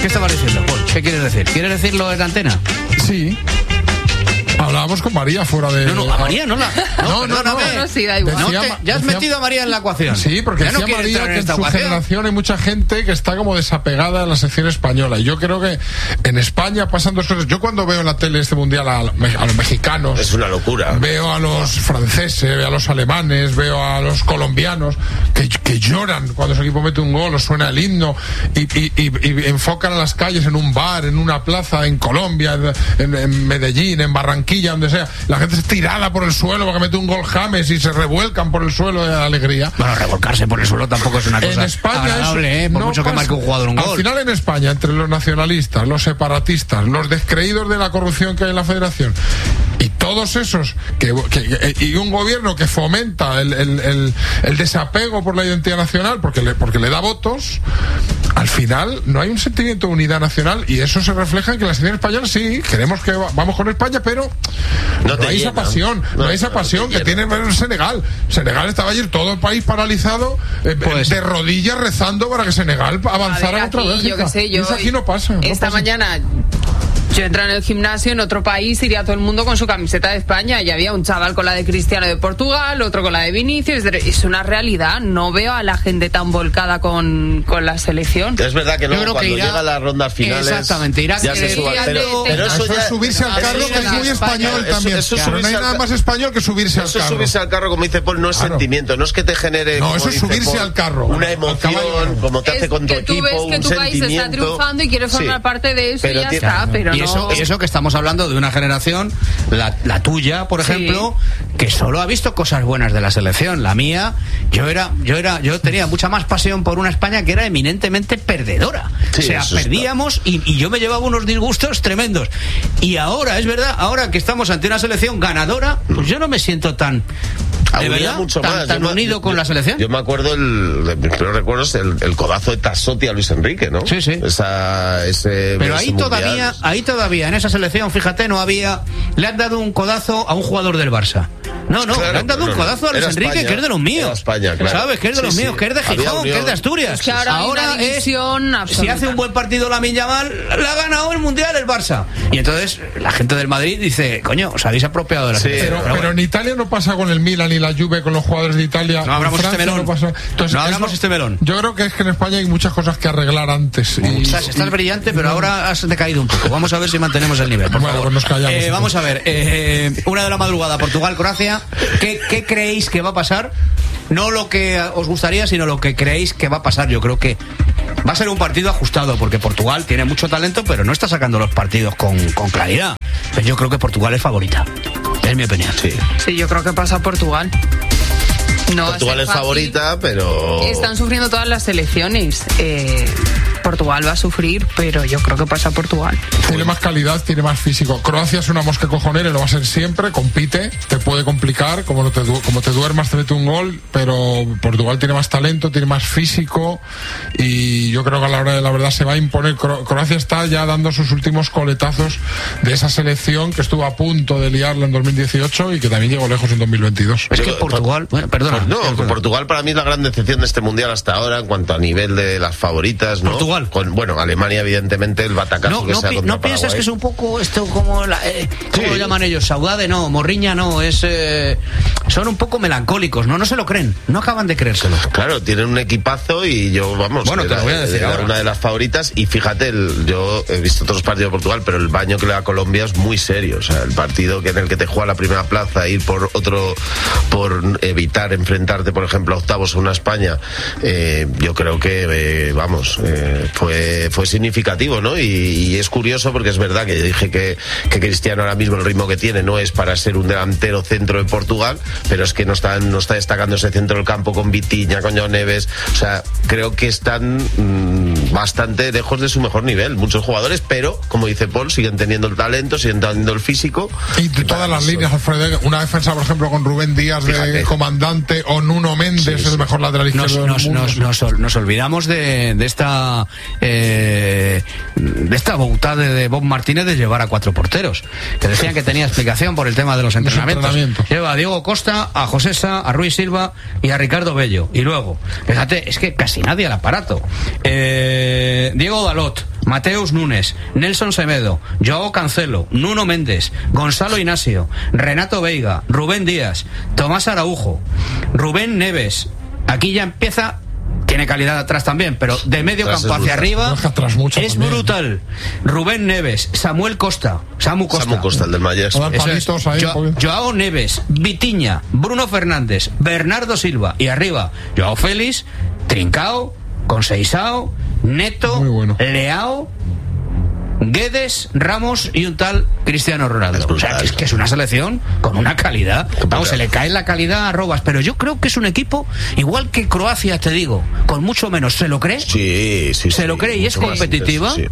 estabas diciendo, Paul? ¿Qué quieres decir? ¿Quieres decirlo en antena? Sí. Hablábamos con María fuera de... No, a María no la... No, sí, da igual. Ya has metido a María en la ecuación. Sí, porque ya decía María que en su generación hay mucha gente que está como desapegada de la sección española. Y yo creo que en España pasan dos cosas. Yo cuando veo en la tele este mundial a los mexicanos... Es una locura. Veo a los franceses, veo a los alemanes, veo a los colombianos que lloran cuando su equipo mete un gol o suena el himno y enfocan a las calles en un bar, en una plaza, en Colombia, en Medellín, en Barranquilla, donde sea, la gente es tirada por el suelo porque mete un gol James y se revuelcan por el suelo de la alegría. Bueno, revolcarse por el suelo tampoco es una cosa en España agradable, por no mucho que marque un jugador un gol. Al final en España, entre los nacionalistas, los separatistas, los descreídos de la corrupción que hay en la federación y todos esos y un gobierno que fomenta el desapego por la identidad nacional porque le da votos, al final no hay un sentimiento de unidad nacional y eso se refleja en que la selección española sí, queremos que vamos con España, pero no hay esa pasión, no hay esa pasión que tiene Senegal. Senegal estaba ayer todo el país paralizado, de rodillas rezando para que Senegal avanzara otra vez. Eso aquí no pasa. Esta mañana yo entré en el gimnasio, en otro país iría todo el mundo con su camiseta de España y había un chaval con la de Cristiano de Portugal, otro con la de Vinicius. Es una realidad, no veo a la gente tan volcada con la selección. Es verdad que luego cuando llega a las rondas finales exactamente, irá ya se sube, pero eso es subirse al carro, que es muy español también. No hay nada más español que subirse al carro. Eso subirse al carro, como dice Paul, no es sentimiento, no es que te genere... No, eso es subirse al carro. Una emoción, como te hace con tu equipo, un sentimiento. Tú ves que tu país está triunfando y quieres formar parte de eso y ya está, pero no... Y eso que estamos hablando de una generación, la tuya, por ejemplo, que solo ha visto cosas buenas de la selección. La mía, yo tenía mucha más pasión por una España que era eminentemente perdedora. O sea, perdíamos y yo me llevaba unos disgustos tremendos. Y ahora, es verdad, ahora que estamos ante una selección ganadora, pues yo no me siento tan... ¿De verdad? Mucho tan unido con la selección. Yo me acuerdo de mis primeros recuerdos el codazo de Tassotti a Luis Enrique, ¿no? Sí. Pero ahí todavía en esa selección, fíjate, no había... Le han dado un codazo a un jugador del Barça. No, claro, le han dado un codazo a Luis Enrique, España, que es de los míos. España, claro. ¿Sabes? Que es de los míos, que es de Gijón, que es de Asturias. Es que ahora es si hace un buen partido Lamine Yamal, la ha ganado el Mundial el Barça. Y entonces la gente del Madrid dice, coño, os habéis apropiado de la selección. Pero en Italia no pasa con el Milan y la Juve, con los jugadores de Italia. No abramos este melón. No abramos este melón. Yo creo que es que en España hay muchas cosas que arreglar antes. Estás brillante, pero ahora has decaído un poco. Vamos a ver si mantenemos el nivel. Bueno, pues nos callamos. Vamos a ver. 1 de la madrugada, Portugal-Croacia. ¿Qué creéis que va a pasar? No lo que os gustaría, sino lo que creéis que va a pasar. Yo creo que va a ser un partido ajustado, porque Portugal tiene mucho talento, pero no está sacando los partidos con claridad. Pero yo creo que Portugal es favorita. Es mi opinión. Sí, yo creo que pasa Portugal. Portugal es favorita, pero... Están sufriendo todas las selecciones. Portugal va a sufrir, pero yo creo que pasa Portugal. Tiene más calidad, tiene más físico. Croacia es una mosca cojonera y lo va a ser siempre, compite, te puede complicar, como te duermas te mete un gol, pero Portugal tiene más talento, tiene más físico y yo creo que a la hora de la verdad se va a imponer. Croacia está ya dando sus últimos coletazos de esa selección que estuvo a punto de liarla en 2018 y que también llegó lejos en 2022. Es que Portugal, perdona. Portugal para mí es la gran decepción de este mundial hasta ahora en cuanto a nivel de las favoritas, ¿no? Portugal. Alemania evidentemente el batacazo que sea contra ¿No piensas Paraguay? que es un poco esto como ¿cómo lo llaman ellos? Saudade no, Morriña no, son un poco melancólicos, no se lo creen, no acaban de creérselo. Claro, tienen un equipazo y yo, te lo voy a decir ahora. Una de las favoritas y fíjate, yo he visto todos los partidos de Portugal, pero el baño que le da a Colombia es muy serio, o sea, el partido en el que te juega la primera plaza, ir por evitar enfrentarte, por ejemplo, a octavos a una España, yo creo que fue significativo, ¿no? Y es curioso porque es verdad que yo dije que Cristiano ahora mismo el ritmo que tiene no es para ser un delantero centro de Portugal, pero es que no está destacando ese centro del campo con Vitinha, con João Neves, o sea, creo que están bastante lejos de su mejor nivel, muchos jugadores, pero como dice Paul, siguen teniendo el talento, siguen teniendo el físico. Y de todas las líneas, Alfredo, una defensa, por ejemplo, con Rubén Díaz de comandante o Nuno Méndez, el mejor lateral izquierdo del mundo. Nos olvidamos de de esta boutade de Bob Martínez de llevar a 4 porteros, que decían que tenía explicación por el tema de los entrenamientos. Lleva a Diego Costa, a José Sá, a Rui Silva y a Ricardo Bello. Y luego, fíjate, es que casi nadie al aparato. Diego Dalot, Mateus Nunes, Nelson Semedo, Joao Cancelo, Nuno Méndez, Gonzalo Inacio, Renato Veiga, Rubén Díaz, Tomás Araujo, Rubén Neves. Aquí ya empieza, tiene calidad atrás también, pero de medio campo hacia arriba es brutal. Rubén Neves, Samu Costa, el del Majestic, Joao Neves, Vitinha, Bruno Fernández, Bernardo Silva y arriba Joao Félix, Trincao, Conceição, Neto, Leao, Guedes, Ramos y un tal Cristiano Ronaldo. O sea, que es una selección con una calidad. Vamos, se le cae la calidad a Robas, pero yo creo que es un equipo, igual que Croacia, te digo, con mucho menos. ¿Se lo cree? Sí. Se lo cree y es competitiva. Sí.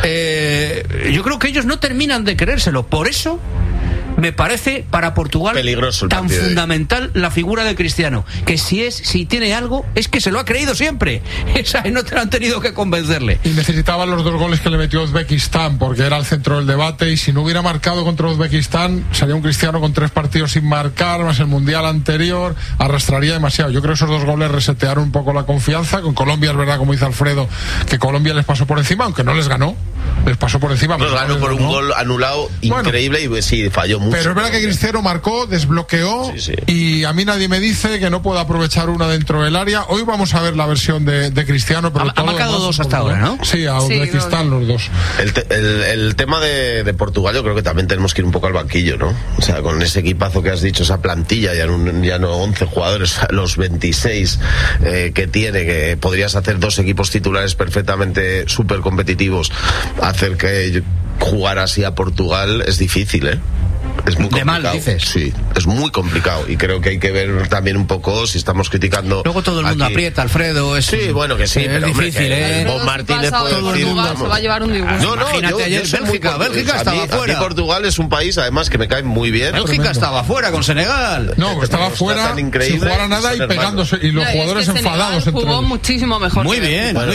Yo creo que ellos no terminan de creérselo. Por eso me parece para Portugal peligroso tan fundamental la figura de Cristiano, que si tiene algo es que se lo ha creído siempre. No te lo han tenido que convencerle. Y necesitaban los 2 goles que le metió Uzbekistán, porque era el centro del debate, y si no hubiera marcado contra Uzbekistán sería un Cristiano con 3 partidos sin marcar, más el mundial anterior, arrastraría demasiado. Yo creo que esos 2 goles resetearon un poco la confianza. Con Colombia es verdad, como dice Alfredo, que Colombia les pasó por encima, aunque no les ganó, les pasó por encima. Nos ganó por un gol anulado increíble, y sí, falló mucho. Pero es verdad que Cristiano marcó, desbloqueó, y a mí nadie me dice que no pueda aprovechar una dentro del área. Hoy vamos a ver la versión de Cristiano, pero ha marcado 2 hasta ahora, ¿no? Sí, a Uzbekistán los 2. El tema de Portugal, yo creo que también tenemos que ir un poco al banquillo, ¿no? O sea, con ese equipazo que has dicho, esa plantilla, ya no 11 jugadores, los 26 que tiene, que podrías hacer 2 equipos titulares perfectamente súper competitivos. Hacer que jugar así a Portugal es difícil, ¿eh? Es muy complicado. De mal, dices. Sí, es muy complicado, y creo que hay que ver también un poco si estamos criticando. Luego todo el mundo aquí aprieta, Alfredo. Sí, bueno, que sí, pero es difícil, Bob Martínez puede decir, se va a llevar un disgusto. No, imagínate ayer Bélgica estaba fuera. Portugal es un país, además, que me cae muy bien. Bélgica estaba fuera con Senegal. No, estaba fuera sin jugar a nada y pegándose, y los jugadores enfadados entre jugó muchísimo mejor. Muy bien. Yo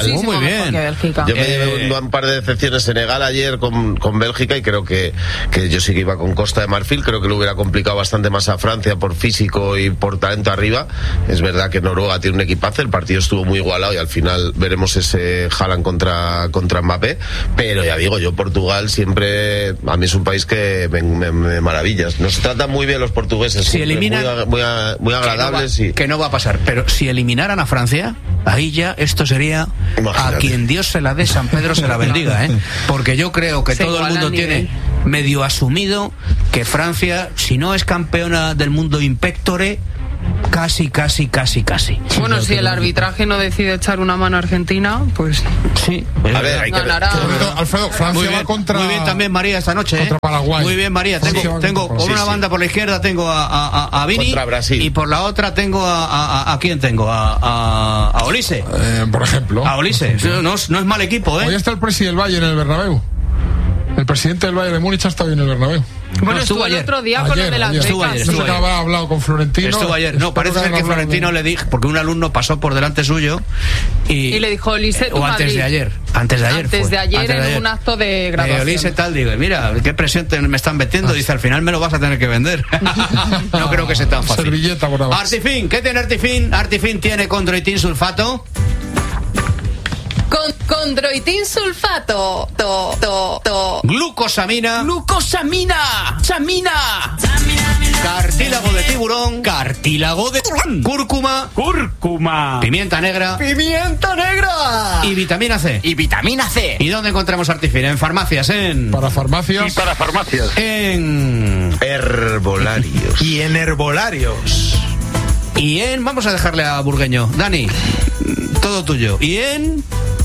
me llevé un par de decepciones. Senegal ayer con Bélgica, y creo que yo sí que iba con Costa de Marfil. Creo que lo hubiera complicado bastante más a Francia por físico y por talento arriba. Es verdad que Noruega tiene un equipazo, el partido estuvo muy igualado y al final veremos ese Haaland contra Mbappé, pero ya digo, yo Portugal siempre, a mí es un país que me maravillas. Nos tratan muy bien los portugueses, si eliminan, muy agradables. Que no va a pasar, pero si eliminaran a Francia, ahí ya esto sería, imagínate, a quien Dios se la dé, San Pedro se la bendiga, porque yo creo que todo el mundo tiene medio asumido que Francia, si no es campeona del mundo in pectore, casi. Bueno, si el arbitraje no decide echar una mano a Argentina, pues sí. A ver, hay ganará. Alfredo, Francia va contra. Muy bien también María esta noche. Contra Paraguay. Muy bien María. Tengo por una banda por la izquierda tengo a Vini, contra Brasil, y por la otra tengo a quién tengo a Olise. Por ejemplo. A Olise. No es mal equipo, Hoy está el presidente del Bayern en el Bernabéu. El presidente del Bayern de Múnich ha estado en el Bernabéu. Bueno, estuvo el otro día con lo de las becas. Estuvo ayer. Habrá hablado con Florentino. Estuvo ayer. No, parece ser que Florentino le dijo, porque un alumno pasó por delante suyo y le dijo, Olise, o antes de ayer. Antes de ayer en un acto de graduación. Olise tal, digo, mira, qué presión me están metiendo. Dice, al final me lo vas a tener que vender. No creo que sea tan fácil. Servilleta por abajo. Artifin, ¿qué tiene Artifin? Artifin tiene condroitin sulfato. Condroitin sulfato. Glucosamina. Samina. Cartílago de tiburón. Cúrcuma. Pimienta negra. Y vitamina C. ¿Y dónde encontramos Artifin? En farmacias, Para farmacias. En herbolarios. Y en herbolarios. Vamos a dejarle a Burgueño. Dani, todo tuyo. Y en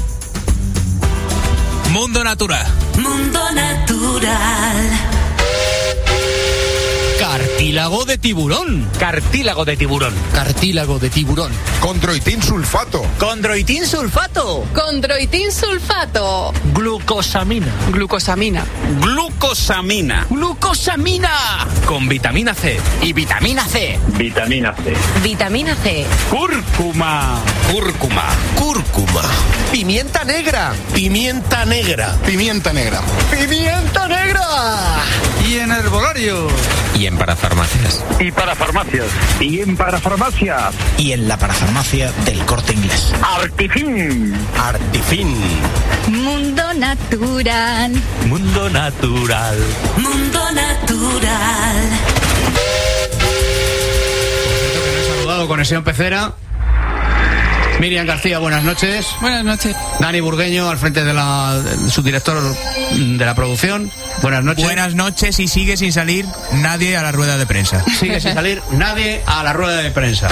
Mundo Natural. Mundo Natural. Cartílago de tiburón. Cartílago de tiburón. Cartílago de tiburón. Condroitin sulfato. Condroitin sulfato. Condroitin sulfato. Glucosamina. Glucosamina. Glucosamina. Glucosamina. Con vitamina C. Y vitamina C. Vitamina C. Vitamina C. Cúrcuma. Cúrcuma. Cúrcuma. Pimienta negra. Pimienta negra. Pimienta negra. ¡Pimienta negra! Y en herbolario. Y en parafarmacias. Y para farmacias. Y en parafarmacias. Y en la parafarmacia del Corte Inglés. Artifin. Artifin. Mundo natural. Mundo natural. Mundo natural. He saludado Conexión Pecera. Miriam García, buenas noches. Buenas noches. Dani Burgueño, al frente de su director de la producción. Buenas noches. Buenas noches, y sigue sin salir nadie a la rueda de prensa. Sigue sin salir nadie a la rueda de prensa.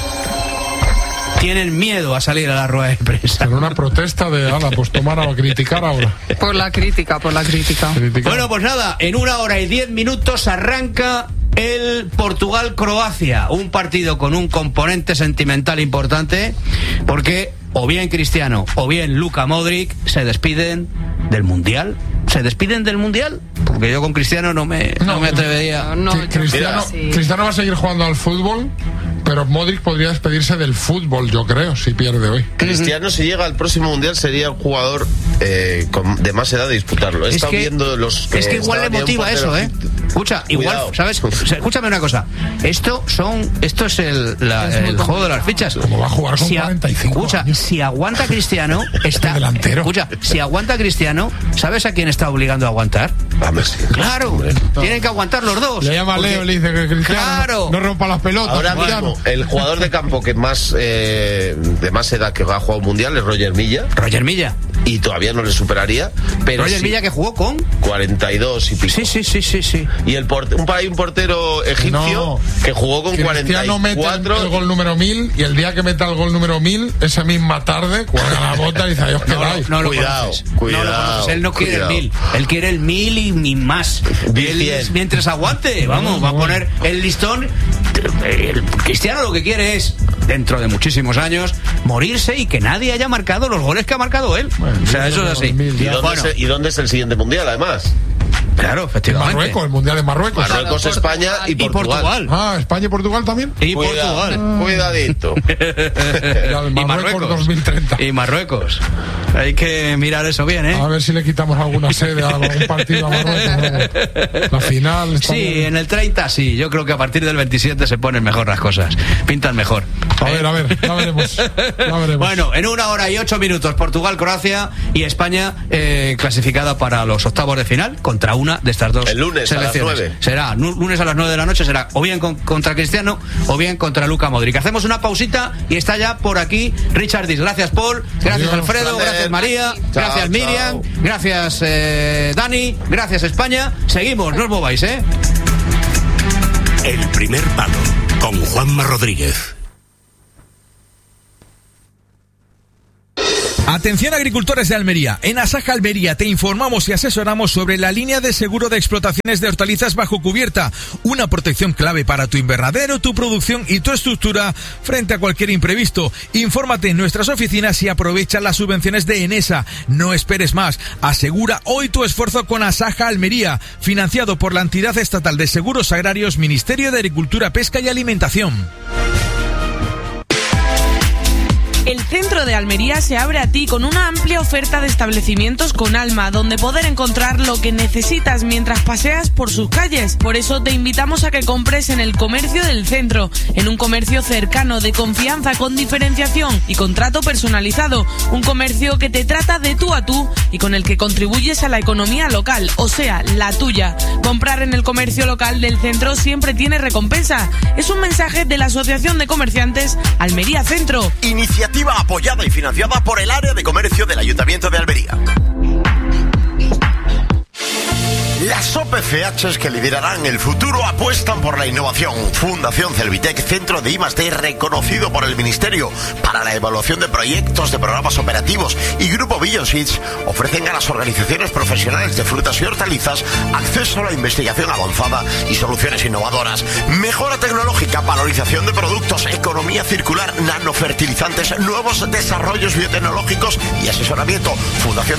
Tienen miedo a salir a la rueda de prensa. En una protesta de, pues tomar a criticar ahora. Por la crítica. Criticar. Bueno, pues nada, en 1 hora y 10 minutos arranca el Portugal-Croacia, un partido con un componente sentimental importante, porque o bien Cristiano o bien Luka Modric se despiden del Mundial. ¿Se despiden del Mundial? Porque yo con Cristiano no me atrevería. No, Cristiano va a seguir jugando al fútbol, pero Modric podría despedirse del fútbol, yo creo, si pierde hoy. Cristiano, si llega al próximo Mundial, sería el jugador de más edad de disputarlo. He estado viendo los que... Es que igual le motiva eso, ¿eh? Escucha, igual, ¿sabes? Escúchame una cosa. Esto es el juego de las fichas. Como va a jugar con 45 escucha, años. si aguanta Cristiano, está... delantero. Escucha, si aguanta Cristiano, ¿sabes a quién está obligando a aguantar? Claro, tienen que aguantar los dos. Le llama a Leo, le dice que Cristiano Claro. no rompa las pelotas. Ahora mismo, el jugador de campo que más de más edad que ha jugado un Mundial es Roger Milla. Roger Milla. Y todavía no le superaría. Pero Roger Milla, que jugó con 42 y pico. Sí. Y hay un portero egipcio que jugó con Cristiano 44. mete el gol número 1000, y el día que meta el gol número 1000, esa misma tarde, cuelga la bota y dice, adiós, quedáis. No lo Cuidado. conoces. Él no quiere el 1000. Él quiere el 1000 y más. Él, mientras aguante, va a poner el listón. El Cristiano lo que quiere es, dentro de muchísimos años, morirse y que nadie haya marcado los goles que ha marcado él. O sea, eso es así. ¿Y dónde es el siguiente Mundial, además? Claro, efectivamente. Marruecos, el Mundial de Marruecos. Marruecos, España y Portugal. Ah, España y Portugal también. Y Portugal. Cuidadito. Y Marruecos 2030. Y Marruecos. Hay que mirar eso bien, ¿eh? A ver si le quitamos alguna sede a algún partido a Marruecos. La final. Sí, en el 30 sí. Yo creo que a partir del 27 se ponen mejor las cosas. Pintan mejor. A ver, ya veremos. Bueno, en 1 hora y 8 minutos, Portugal, Croacia y España clasificada para los octavos de final contra una de estas dos el lunes selecciones. A las 9. Será lunes a las 9 de la noche, será o bien contra Cristiano o bien contra Luka Modric. Hacemos una pausita y está ya por aquí Richard Dis. Gracias, Paul. Gracias, Adiós. Alfredo. Gracias, María. Gracias, Miriam. Gracias, Dani. Gracias, España. Seguimos, no os mováis, ¿eh? El primer palo con Juanma Rodríguez. Atención, agricultores de Almería. En Asaja Almería te informamos y asesoramos sobre la línea de seguro de explotaciones de hortalizas bajo cubierta, una protección clave para tu invernadero, tu producción y tu estructura frente a cualquier imprevisto. Infórmate en nuestras oficinas y aprovecha las subvenciones de Enesa. No esperes más. Asegura hoy tu esfuerzo con Asaja Almería, financiado por la entidad estatal de seguros agrarios, Ministerio de Agricultura, Pesca y Alimentación. El centro de Almería se abre a ti con una amplia oferta de establecimientos con alma, donde poder encontrar lo que necesitas mientras paseas por sus calles. Por eso te invitamos a que compres en el comercio del centro, en un comercio cercano, de confianza, con diferenciación y con trato personalizado. Un comercio que te trata de tú a tú y con el que contribuyes a la economía local, o sea, la tuya. Comprar en el comercio local del centro siempre tiene recompensa. Es un mensaje de la Asociación de Comerciantes Almería Centro. Iniciativa apoyada y financiada por el área de comercio del Ayuntamiento de Almería. Las Las OPCHs que liderarán el futuro apuestan por la innovación. Fundación Celvitec, centro de I+D reconocido por el Ministerio para la evaluación de proyectos de programas operativos, y Grupo Billion Seeds ofrecen a las organizaciones profesionales de frutas y hortalizas acceso a la investigación avanzada y soluciones innovadoras. Mejora tecnológica, valorización de productos, economía circular, nanofertilizantes, nuevos desarrollos biotecnológicos y asesoramiento. Fundación